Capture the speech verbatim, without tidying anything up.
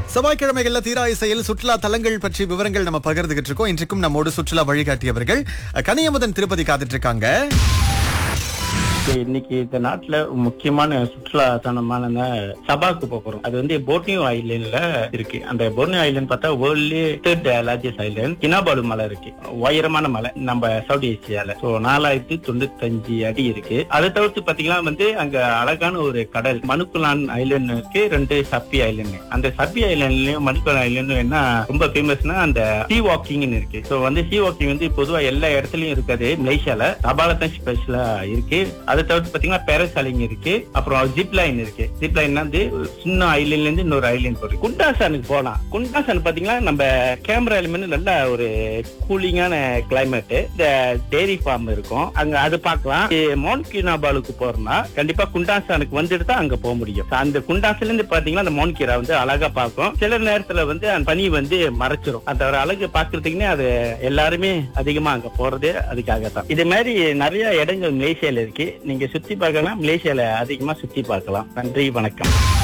செவ்வாய்க்கிழமைகள்ல தீரா இசையில் சுற்றுலா தலங்கள் பற்றி விவரங்கள் நம்ம பகிர்ந்துகிட்டு இருக்கோம். இன்றைக்கும் நம்மோடு சுற்றுலா வழிகாட்டியவர்கள் கனியமுதன் திருப்பதி காத்துட்டு இருக்காங்க. இன்னைக்கு இந்த நாட்டுல முக்கியமான சுற்றுலா தனமான சபாக்கு போறோம். அது வந்து போர்னியோ ஐலண்ட்ல இருக்கு. அந்த போர்னியோ ஐலண்ட் பார்த்தா வேர்ல்ட்லயே தேர்ட் லார்ஜஸ்ட் ஐலண்ட். கினாபாலு மலை இருக்கு, உயரமான மலை நம்ம சவுத் ஏசியால. சோ நாலாயிரத்தி தொண்ணூத்தி அஞ்சு அடி இருக்கு. அதை தவிர்த்து பாத்தீங்கன்னா வந்து அங்க அழகான ஒரு கடல் மனுக்குலான் ஐலண்ட் இருக்கு, ரெண்டு சப்பி ஐலண்ட். அந்த சப்பி ஐலண்ட்லயும் மனுக்குலான் ஐலண்டும் என்ன ரொம்ப ஃபேமஸ்னா அந்த சீ வாக்கிங் இருக்கு. சோ வந்து சீ வாக்கிங் வந்து பொதுவா எல்லா இடத்துலயும் இருக்காது. மலேசியால சபால தான் ஸ்பெஷலா இருக்கு. அதை தவிர்த்து பாத்தீங்கன்னா பேராசைலிங் இருக்கு, அப்புறம் ஜிப் லைன் இருக்கு. ஜிப் லைன் வந்து சின்ன ஐலண்ட்ல இருந்து இன்னொரு ஐலண்ட் போறோம். குண்டாசானுக்கு போலாம். குண்டாசான் பாத்தீங்கன்னா நம்ம கேமரா நல்ல ஒரு கூலிங்கான கிளைமேட். இந்த டெய்ரி ஃபார்ம் இருக்கும் அங்க, அது பார்க்கலாம். மவுண்ட் கினாபாலுக்கு போறோம்னா கண்டிப்பா குண்டாசானுக்கு வந்துட்டு தான் அங்க போக முடியும். அந்த குண்டாசால இருந்து பாத்தீங்கன்னா அந்த மவுண்ட் கிரா வந்து அழகா பார்க்கும். சில நேரத்துல வந்து அந்த பனி வந்து மறைச்சிரும். அந்த ஒரு அழகு பாக்குறதுக்குன்னே அது எல்லாருமே அதிகமா அங்க போறது அதுக்காக தான். இது மாதிரி நிறைய இடங்கள் மலேசியால இருக்கு. நீங்க சுத்தி பார்க்கலாம். மலேசியால அதிகமா சுத்தி பார்க்கலாம். நன்றி, வணக்கம்.